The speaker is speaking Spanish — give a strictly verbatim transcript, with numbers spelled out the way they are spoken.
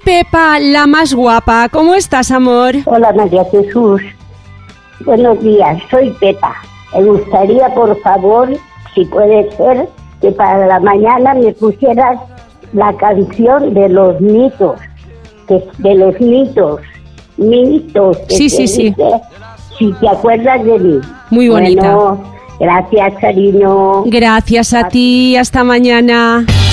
Pepa, la más guapa. ¿Cómo estás, amor? Hola, María Jesús. Buenos días, soy Pepa. Me gustaría, por favor, si puede ser, que para la mañana me pusieras la canción de los mitos, que, de los mitos, mitos. Que sí, sí, sí. Dice, si te acuerdas de mí. Muy bonita. Bueno, gracias, cariño. Gracias a ti, hasta mañana.